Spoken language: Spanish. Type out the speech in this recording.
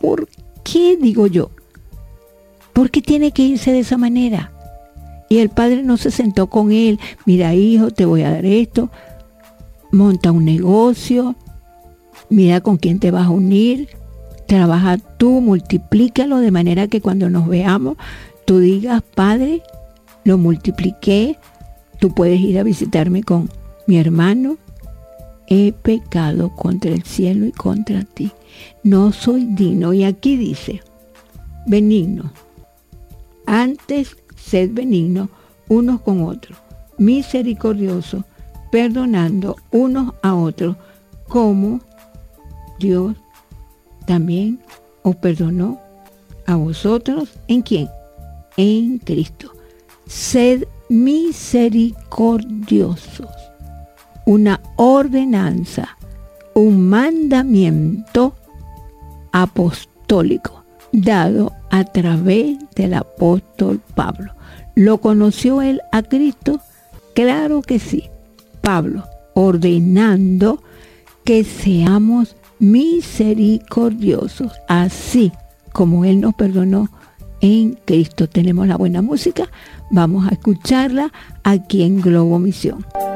¿por qué, digo yo? ¿Por qué tiene que irse de esa manera? Y el padre no se sentó con él, mira hijo, te voy a dar esto, monta un negocio, mira con quién te vas a unir, trabaja tú, multiplícalo de manera que cuando nos veamos, tú digas, padre, lo multipliqué, tú puedes ir a visitarme con mi hermano, he pecado contra el cielo y contra ti, no soy digno. Y aquí dice, benigno, antes sed benignos unos con otros, misericordiosos, perdonando unos a otros, como Dios también os perdonó a vosotros. ¿En quién? En Cristo. Sed misericordiosos. Una ordenanza, un mandamiento apostólico dado a través del apóstol Pablo. ¿Lo conoció él a Cristo? Claro que sí. Pablo ordenando que seamos misericordiosos, así como él nos perdonó en Cristo. Tenemos la buena música, vamos a escucharla aquí en Globo Misión.